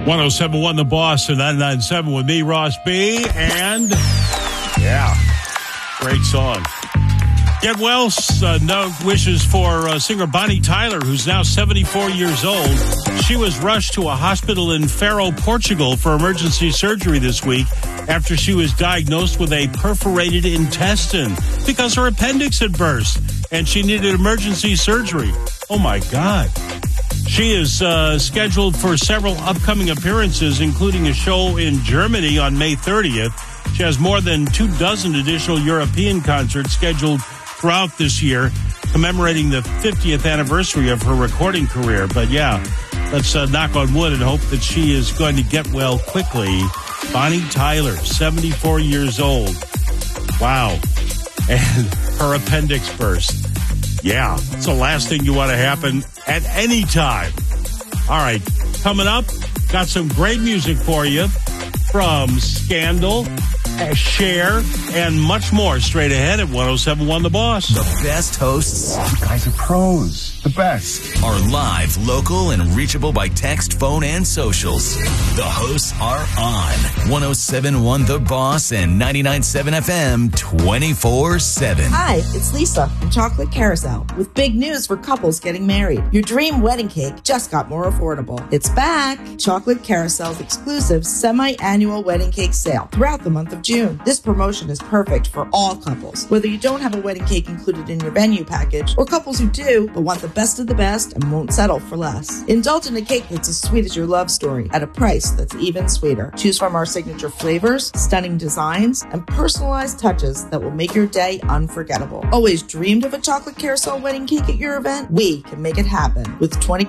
107.1 The Boss and 99.7 with me, Ross B. And, yeah, great song. Get well. No wishes for singer Bonnie Tyler, who's now 74 years old. She was rushed to a hospital in Faro, Portugal for emergency surgery this week after she was diagnosed with a perforated intestine because her appendix had burst and she needed emergency surgery. Oh, my God. She is scheduled for several upcoming appearances, including a show in Germany on May 30th. She has more than 24 additional European concerts scheduled throughout this year, commemorating the 50th anniversary of her recording career. But yeah, let's knock on wood and hope that she is going to get well quickly. Bonnie Tyler, 74 years old. Wow. And her appendix burst. Yeah, it's the last thing you want to happen at any time. All right, coming up, got some great music for you from Scandal, Cher, and much more straight ahead at 107.1 The Boss. The best hosts. You guys are pros. The best. Are live, local, and reachable by text, phone, and socials. The hosts are on 107.1 The Boss and 99.7 FM 24/7. Hi, it's Lisa from Chocolate Carousel with big news for couples getting married. Your dream wedding cake just got more affordable. It's back. Chocolate Carousel's exclusive semi-annual wedding cake sale throughout the month of June. This promotion is perfect for all couples, whether you don't have a wedding cake included in your venue package or couples who do but want the best of the best and won't settle for less. Indulge in a cake that's as sweet as your love story at a price that's even sweeter. Choose from our signature flavors, stunning designs, and personalized touches that will make your day unforgettable. Always dreamed of a Chocolate Carousel wedding cake at your event? We can make it happen with 20